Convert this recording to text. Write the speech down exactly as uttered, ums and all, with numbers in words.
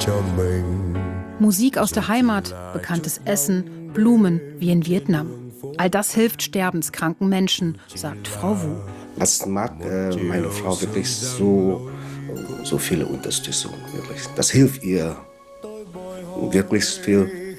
Musik aus der Heimat, bekanntes Essen, Blumen wie in Vietnam. All das hilft sterbenskranken Menschen, sagt Frau Wu. Das mag äh, meine Frau wirklich so, so viele Unterstützung. Wirklich. Das hilft ihr wirklich viel.